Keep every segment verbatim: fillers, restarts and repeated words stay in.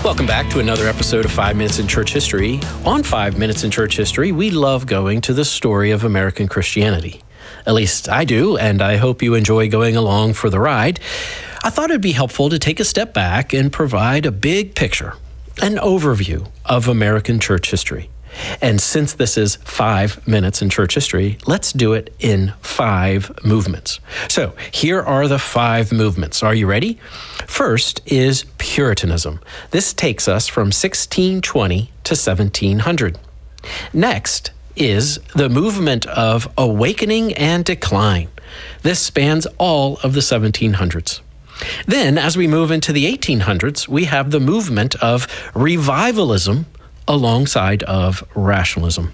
Welcome back to another episode of Five Minutes in Church History. On Five Minutes in Church History, we love going to the story of American Christianity. At least I do, and I hope you enjoy going along for the ride. I thought it'd be helpful to take a step back and provide a big picture, an overview of American church history. And since this is five minutes in church history, let's do it in five movements. So here are the five movements. Are you ready? First is Puritanism. This takes us from sixteen twenty to seventeen hundred. Next is the movement of awakening and decline. This spans all of the seventeen hundreds. Then, as we move into the eighteen hundreds, we have the movement of revivalism alongside of rationalism.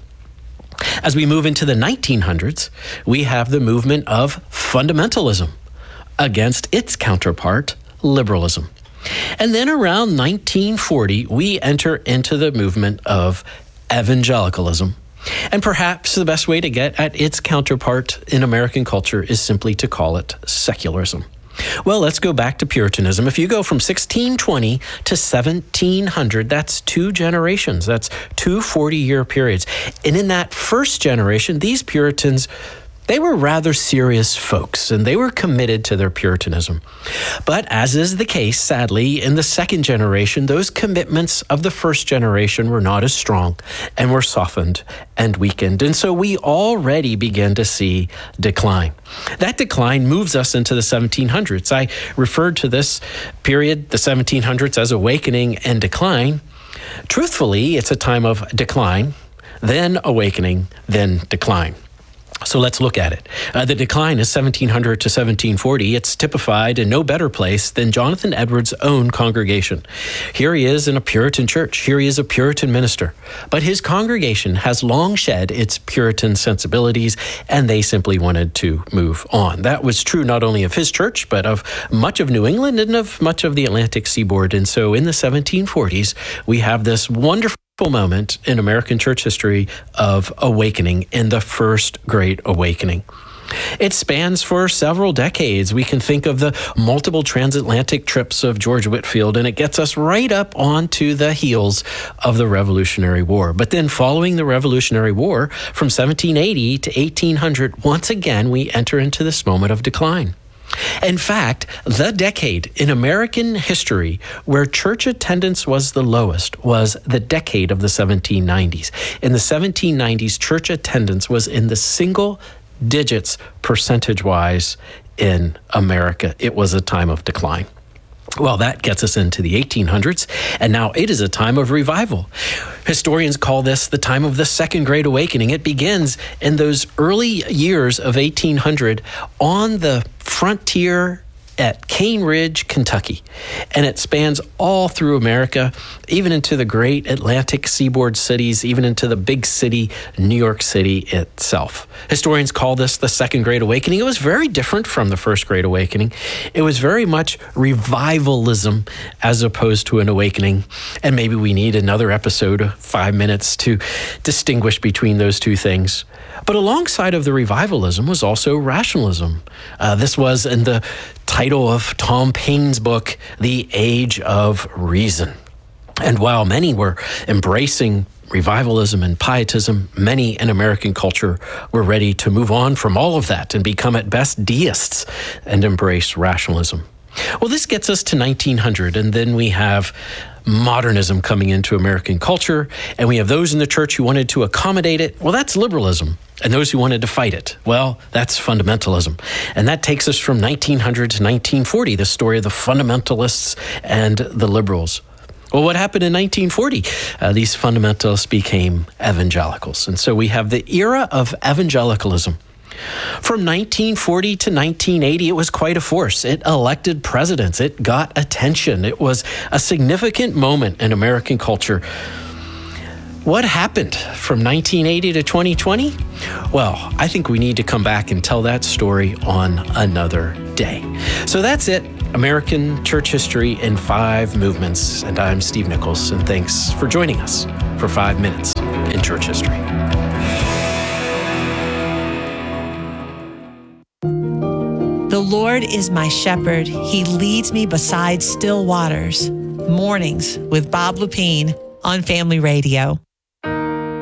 As we move into the nineteen hundreds, we have the movement of fundamentalism against its counterpart, liberalism. And then around nineteen forty, we enter into the movement of evangelicalism. And perhaps the best way to get at its counterpart in American culture is simply to call it secularism. Well, let's go back to Puritanism. If you go from sixteen twenty to seventeen hundred, that's two generations. That's two forty-year periods. And in that first generation, these Puritans, they were rather serious folks, and they were committed to their Puritanism. But as is the case, sadly, in the second generation, those commitments of the first generation were not as strong and were softened and weakened. And so we already begin to see decline. That decline moves us into the seventeen hundreds. I referred to this period, the seventeen hundreds, as awakening and decline. Truthfully, it's a time of decline, then awakening, then decline. So let's look at it. Uh, the decline is seventeen hundred to seventeen forty. It's typified in no better place than Jonathan Edwards' own congregation. Here he is in a Puritan church. Here he is a Puritan minister. But his congregation has long shed its Puritan sensibilities, and they simply wanted to move on. That was true not only of his church, but of much of New England and of much of the Atlantic seaboard. And so in the seventeen forties, we have this wonderful moment in American church history of awakening in the First Great Awakening. It spans for several decades. We can think of the multiple transatlantic trips of George Whitefield, and it gets us right up onto the heels of the Revolutionary War. But then following the Revolutionary War, from seventeen eighty to eighteen hundred, once again, we enter into this moment of decline. In fact, the decade in American history where church attendance was the lowest was the decade of the seventeen nineties. In the seventeen nineties, church attendance was in the single digits percentage-wise in America. It was a time of decline. Well, that gets us into the eighteen hundreds, and now it is a time of revival. Historians call this the time of the Second Great Awakening. It begins in those early years of eighteen hundred on the frontier at Cane Ridge, Kentucky. And it spans all through America, even into the great Atlantic seaboard cities, even into the big city, New York City itself. Historians call this the Second Great Awakening. It was very different from the First Great Awakening. It was very much revivalism as opposed to an awakening. And maybe we need another episode of five minutes to distinguish between those two things. But alongside of the revivalism was also rationalism. Uh, this was in the title of Tom Paine's book, The Age of Reason. And while many were embracing revivalism and pietism, many in American culture were ready to move on from all of that and become at best deists and embrace rationalism. Well, this gets us to nineteen hundred, and then we have modernism coming into American culture, and we have those in the church who wanted to accommodate it. Well, that's liberalism. And those who wanted to fight it, well, that's fundamentalism. And that takes us from nineteen hundred to nineteen forty, the story of the fundamentalists and the liberals. Well, what happened in nineteen forty? Uh, these fundamentalists became evangelicals. And so we have the era of evangelicalism. From nineteen forty to nineteen eighty, it was quite a force. It elected presidents. It got attention. It was a significant moment in American culture. What happened from nineteen eighty to twenty twenty? Well, I think we need to come back and tell that story on another day. So that's it. American Church History in Five Movements. And I'm Steve Nichols, and thanks for joining us for Five Minutes in Church History. The Lord is my shepherd. He leads me beside still waters. Mornings with Bob Lepine on Family Radio.